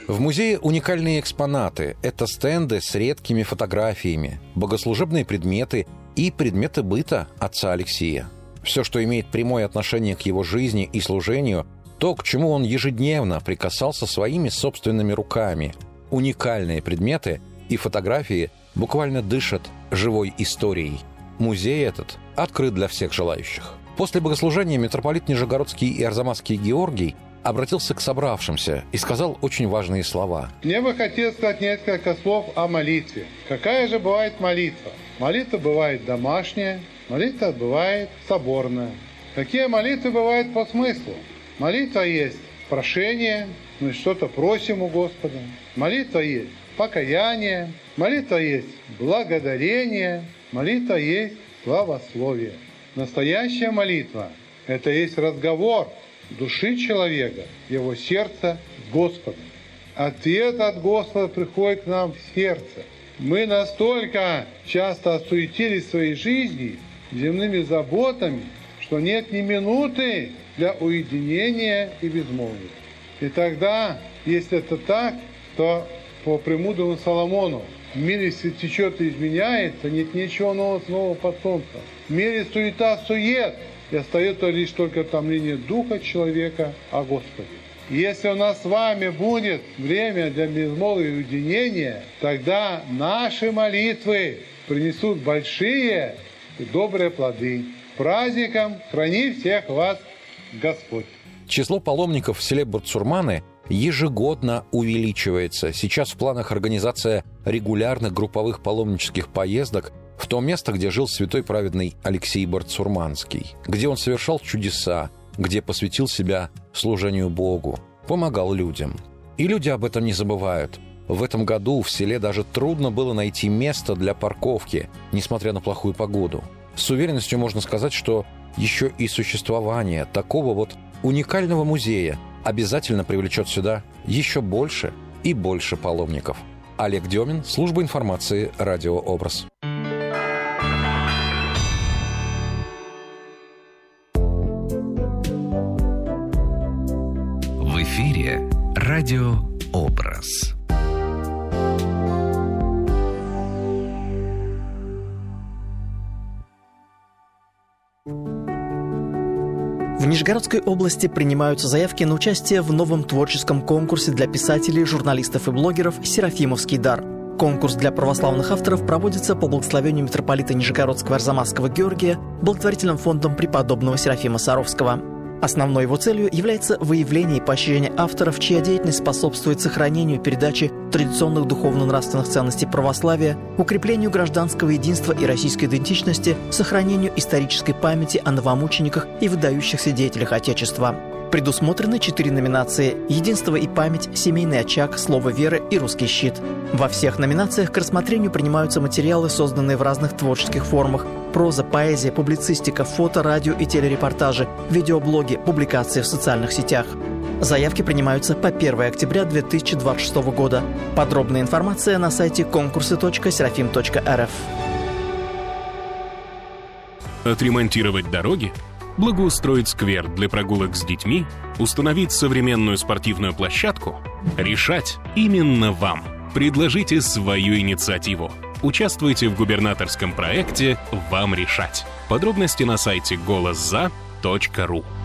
В музее уникальные экспонаты. Это стенды с редкими фотографиями, богослужебные предметы и предметы быта отца Алексия. Все, что имеет прямое отношение к его жизни и служению, то, к чему он ежедневно прикасался своими собственными руками. Уникальные предметы и фотографии буквально дышат живой историей. Музей этот открыт для всех желающих. После богослужения митрополит Нижегородский и Арзамасский Георгий обратился к собравшимся и сказал очень важные слова. Мне бы хотелось сказать несколько слов о молитве. Какая же бывает молитва? Молитва бывает домашняя, молитва бывает соборная. Какие молитвы бывают по смыслу? Молитва есть прошение, мы что-то просим у Господа. Молитва есть покаяние, молитва есть благодарение, молитва есть славословие. Настоящая молитва – это есть разговор души человека, его сердца с Господом. Ответ от Господа приходит к нам в сердце. Мы настолько часто осуетились в своей жизни земными заботами, что нет ни минуты для уединения и безмолвия. И тогда, если это так, то по премудрому Соломону в мире течет и изменяется, нет ничего нового под солнцем. В мире суета-сует, и остается лишь только томление духа человека о Господе. Если у нас с вами будет время для безмолвия и уединения, тогда наши молитвы принесут большие и добрые плоды. Праздником храни всех вас Господь. Число паломников в селе Бартсурманы ежегодно увеличивается. Сейчас в планах организация регулярных групповых паломнических поездок в то место, где жил святой праведный Алексий Бартсурманский, где он совершал чудеса, где посвятил себя служению Богу, помогал людям. И люди об этом не забывают. В этом году в селе даже трудно было найти место для парковки, несмотря на плохую погоду. С уверенностью можно сказать, что еще и существование такого вот уникального музея обязательно привлечет сюда еще больше и больше паломников. Олег Демин, служба информации «Радио Образ». В эфире «Радио Образ». В Нижегородской области принимаются заявки на участие в новом творческом конкурсе для писателей, журналистов и блогеров «Серафимовский дар». Конкурс для православных авторов проводится по благословению митрополита Нижегородского Арзамасского Георгия благотворительным фондом преподобного Серафима Саровского. Основной его целью является выявление и поощрение авторов, чья деятельность способствует сохранению и передаче традиционных духовно-нравственных ценностей православия, укреплению гражданского единства и российской идентичности, сохранению исторической памяти о новомучениках и выдающихся деятелях Отечества. Предусмотрены 4 номинации: «Единство и память», «Семейный очаг», «Слово веры» и «Русский щит». Во всех номинациях к рассмотрению принимаются материалы, созданные в разных творческих формах: проза, поэзия, публицистика, фото, радио и телерепортажи, видеоблоги, публикации в социальных сетях. Заявки принимаются по 1 октября 2026 года. Подробная информация на сайте конкурсы.серафим.рф. Отремонтировать дороги? Благоустроить сквер для прогулок с детьми? Установить современную спортивную площадку? Решать именно вам. Предложите свою инициативу. Участвуйте в губернаторском проекте «Вам решать». Подробности на сайте голосза.ру.